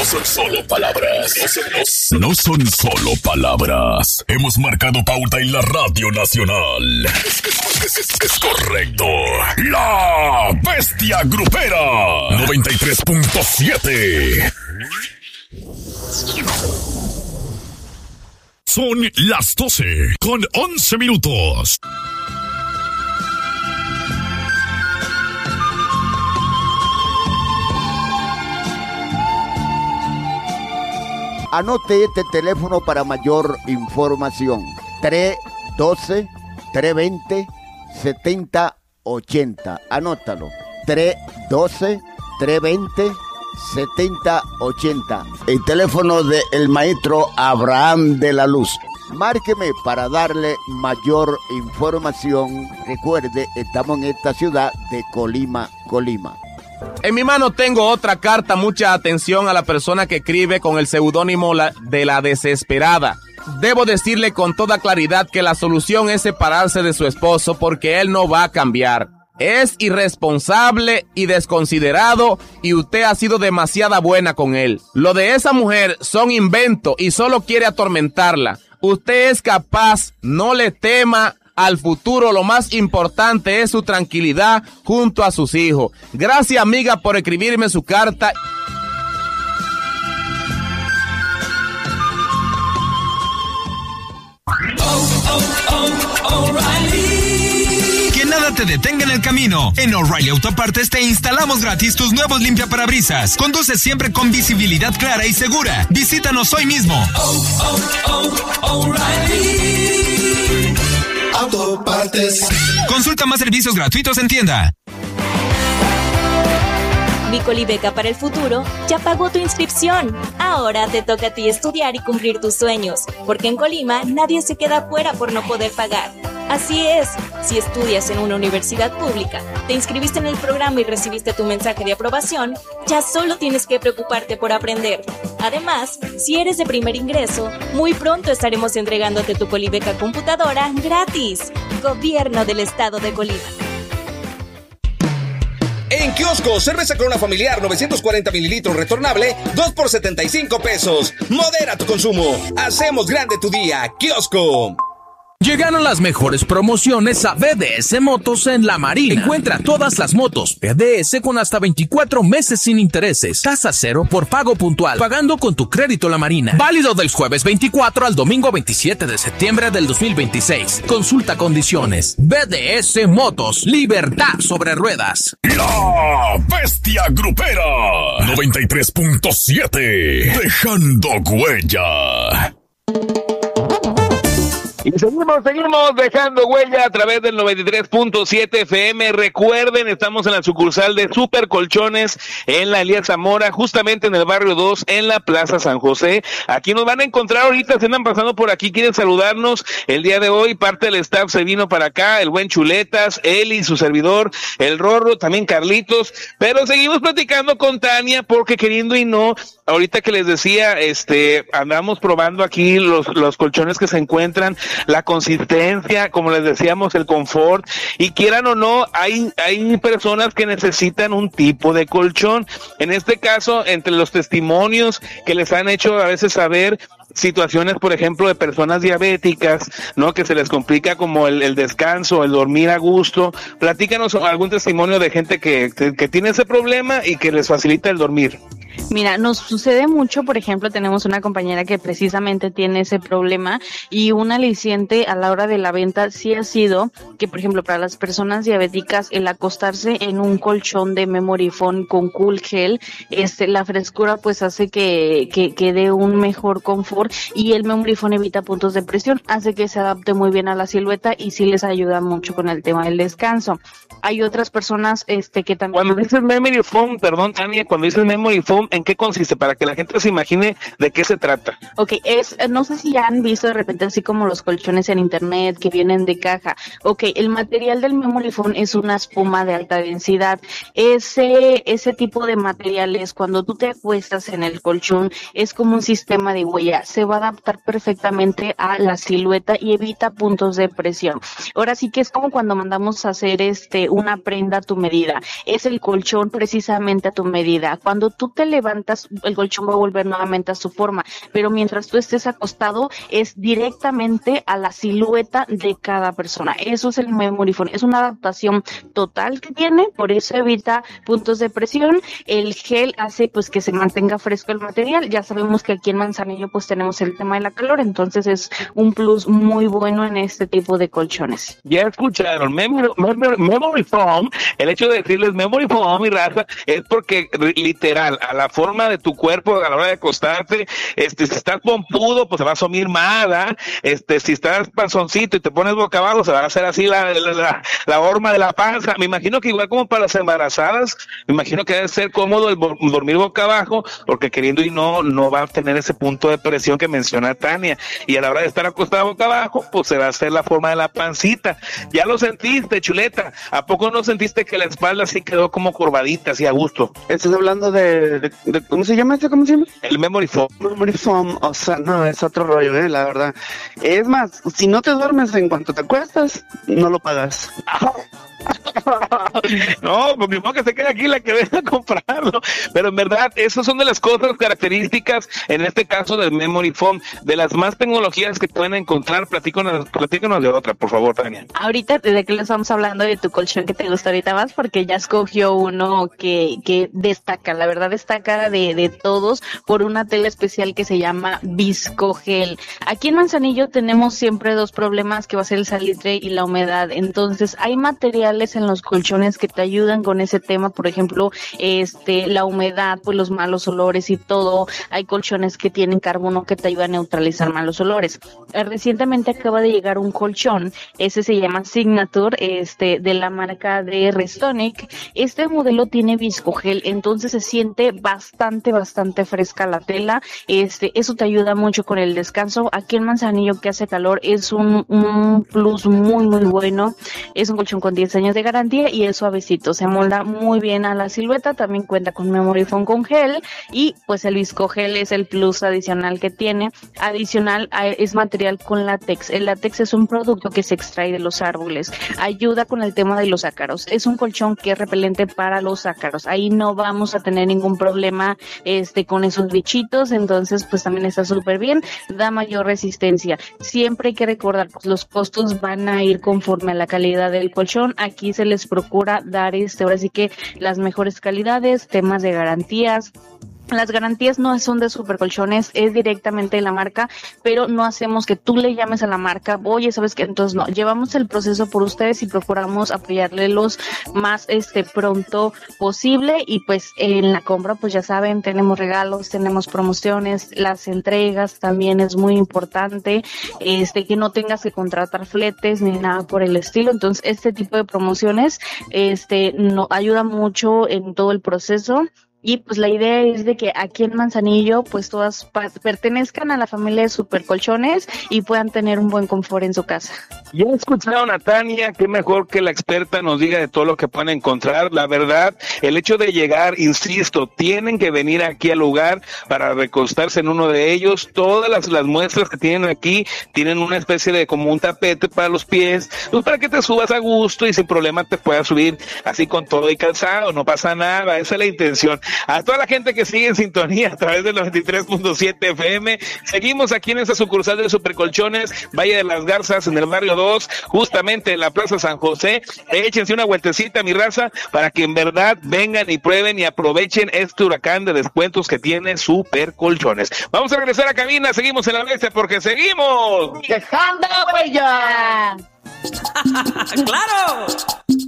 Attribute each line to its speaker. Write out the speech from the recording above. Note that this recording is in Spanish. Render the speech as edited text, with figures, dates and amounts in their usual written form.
Speaker 1: No son solo palabras. No son solo palabras. Hemos marcado pauta en la Radio Nacional. Es correcto. La Bestia Grupera. 93.7. Son las 12 con 11 minutos.
Speaker 2: Anote este teléfono para mayor información. 312-320-7080. Anótalo. 312-320-7080. El teléfono del maestro Abraham de la Luz. Márqueme para darle mayor información. Recuerde, estamos en esta ciudad de Colima.
Speaker 3: En mi mano tengo otra carta. Mucha atención a la persona que escribe con el seudónimo de la desesperada. Debo decirle con toda claridad que la solución es separarse de su esposo porque él no va a cambiar. Es irresponsable y desconsiderado y usted ha sido demasiado buena con él. Lo de esa mujer son inventos y solo quiere atormentarla. Usted es capaz, no le tema. Al futuro lo más importante es su tranquilidad junto a sus hijos. Gracias, amiga, por escribirme su carta.
Speaker 4: Que nada te detenga en el camino. En O'Reilly Autopartes te instalamos gratis tus nuevos limpiaparabrisas. Conduce siempre con visibilidad clara y segura. Visítanos hoy mismo. O'Reilly Autopartes. Consulta más servicios gratuitos en tienda.
Speaker 5: Mi Colibeca para el futuro ya pagó tu inscripción. Ahora te toca a ti estudiar y cumplir tus sueños, porque en Colima nadie se queda fuera por no poder pagar. Así es, si estudias en una universidad pública, te inscribiste en el programa y recibiste tu mensaje de aprobación, ya solo tienes que preocuparte por aprender. Además, si eres de primer ingreso, muy pronto estaremos entregándote tu Colibeca computadora gratis. Gobierno del Estado de Colima.
Speaker 6: En Kiosco, cerveza Corona familiar 940 mililitros retornable, 2 por 75 pesos. Modera tu consumo. Hacemos grande tu día. Kiosco.
Speaker 7: Llegaron las mejores promociones a BDS Motos en La Marina. Encuentra todas las motos BDS con hasta 24 meses sin intereses. Tasa cero por pago puntual, pagando con tu crédito La Marina. Válido del jueves 24 al domingo 27 de septiembre del 2026. Consulta condiciones. BDS Motos, libertad sobre ruedas.
Speaker 1: La Bestia Grupera 93.7, dejando huella.
Speaker 3: Y seguimos dejando huella a través del 93.7 FM. Recuerden, estamos en la sucursal de Super Colchones en la Elías Zamora, justamente en el barrio 2, en la Plaza San José. Aquí nos van a encontrar ahorita, se andan pasando por aquí, quieren saludarnos. El día de hoy, parte del staff se vino para acá, el buen Chuletas, Eli, su servidor, el Rorro, también Carlitos. Pero seguimos platicando con Tania, porque queriendo y no, ahorita que les decía, andamos probando aquí los colchones que se encuentran, la consistencia, como les decíamos, el confort, y quieran o no, hay personas que necesitan un tipo de colchón. En este caso, entre los testimonios que les han hecho a veces saber situaciones, por ejemplo, de personas diabéticas, ¿no? Que se les complica como el descanso, el dormir a gusto. Platícanos algún testimonio de gente que tiene ese problema y que les facilita el dormir.
Speaker 8: Mira, nos sucede mucho, por ejemplo, tenemos una compañera que precisamente tiene ese problema y un aliciente a la hora de la venta sí ha sido que, por ejemplo, para las personas diabéticas, el acostarse en un colchón de memory foam con cool gel, la frescura pues hace que dé un mejor confort, y el memory foam evita puntos de presión, hace que se adapte muy bien a la silueta y sí les ayuda mucho con el tema del descanso. Hay otras personas que también...
Speaker 3: Cuando dices memory foam, perdón, Tania, cuando dices memory foam, ¿en qué consiste? Para que la gente se imagine de qué se trata.
Speaker 8: Ok, no sé si ya han visto de repente así como los colchones en internet que vienen de caja. Ok, el material del memory foam es una espuma de alta densidad. Ese tipo de materiales, cuando tú te acuestas en el colchón, es como un sistema de huella. Se va a adaptar perfectamente a la silueta y evita puntos de presión. Ahora sí que es como cuando mandamos a hacer una prenda a tu medida. Es el colchón precisamente a tu medida. Cuando tú te levantas, el colchón va a volver nuevamente a su forma, pero mientras tú estés acostado es directamente a la silueta de cada persona. Eso es el Memory Foam, es una adaptación total que tiene, por eso evita puntos de presión. El gel hace pues que se mantenga fresco el material. Ya sabemos que aquí en Manzanillo pues tenemos el tema de la calor, entonces es un plus muy bueno en este tipo de colchones.
Speaker 3: Ya escucharon, Memory Foam. El hecho de decirles Memory Foam, mi raza, es porque literal, a la forma de tu cuerpo a la hora de acostarte, si estás pompudo, pues se va a asomir más, ¿eh? Si estás panzoncito y te pones boca abajo, se va a hacer así la horma de la panza. Me imagino que igual como para las embarazadas, me imagino que debe ser cómodo el dormir boca abajo, porque queriendo y no va a tener ese punto de presión que menciona Tania, y a la hora de estar acostada boca abajo, pues se va a hacer la forma de la pancita. Ya lo sentiste, chuleta. ¿A poco no sentiste que la espalda sí quedó como curvadita, así a gusto?
Speaker 9: Estás hablando de ¿cómo se llama? ¿Cómo se llama?
Speaker 3: El Memory Foam.
Speaker 9: Memory Foam, o sea, no, es otro rollo, la verdad. Es más, si no te duermes en cuanto te acuestas, no lo pagas.
Speaker 3: No, pues ni modo que se quede aquí la que venga a comprarlo. Pero en verdad, esas son de las cosas características, en este caso del Memory Foam, de las más tecnologías que pueden encontrar. Platícanos de otra, por favor, Tania.
Speaker 8: Ahorita, ¿de qué le estamos hablando? De tu colchón que te gusta ahorita más, porque ya escogió uno que destaca, la verdad destaca de todos, por una tela especial que se llama Viscogel. Aquí en Manzanillo tenemos siempre dos problemas, que va a ser el salitre y la humedad. Entonces, hay materiales en los colchones que te ayudan con ese tema, por ejemplo, la humedad, pues los malos olores y todo. Hay colchones que tienen carbono que te ayudan a neutralizar malos olores. Recientemente acaba de llegar un colchón, ese se llama Signature, de la marca de Restonic. Este modelo tiene Viscogel, entonces se siente bastante fresca la tela. Eso te ayuda mucho con el descanso. Aquí en Manzanillo, que hace calor, es un plus muy bueno. Es un colchón con 10 años de garantía y es suavecito, se molda muy bien a la silueta. También cuenta con Memory Foam con gel, y pues el Viscogel es el plus adicional que tiene. Adicional es material con látex. El látex es un producto que se extrae de los árboles, ayuda con el tema de los ácaros. Es un colchón que es repelente para los ácaros, ahí no vamos a tener ningún problema con esos bichitos. Entonces pues también está súper bien, da mayor resistencia. Siempre hay que recordar, pues los costos van a ir conforme a la calidad del colchón. Aquí se les procura dar ahora sí que las mejores calidades, temas de garantías. Las garantías no son de Supercolchones, es directamente de la marca, pero no hacemos que tú le llames a la marca, oye, ¿sabes qué? Entonces no, llevamos el proceso por ustedes y procuramos apoyarle los más pronto posible. Y pues en la compra, pues ya saben, tenemos regalos, tenemos promociones, las entregas también es muy importante, que no tengas que contratar fletes ni nada por el estilo. Entonces este tipo de promociones nos ayuda mucho en todo el proceso. Y pues la idea es de que aquí en Manzanillo pues todas pertenezcan a la familia de Supercolchones y puedan tener un buen confort en su casa.
Speaker 3: Ya escucharon a Tania, qué mejor que la experta nos diga de todo lo que pueden encontrar. La verdad, el hecho de llegar, insisto, tienen que venir aquí al lugar para recostarse en uno de ellos. Todas las muestras que tienen aquí tienen una especie de como un tapete para los pies, pues para que te subas a gusto y sin problema te puedas subir así con todo y calzado, no pasa nada, esa es la intención. A toda la gente que sigue en sintonía a través del 93.7 FM, seguimos aquí en esta sucursal de Supercolchones, Valle de las Garzas, en el barrio 2, justamente en la Plaza San José. Échense una vueltecita, mi raza, para que en verdad vengan y prueben y aprovechen este huracán de descuentos que tiene Supercolchones. Vamos a regresar a cabina, seguimos en la bestia porque seguimos
Speaker 8: dejando huella.
Speaker 10: ¡Claro!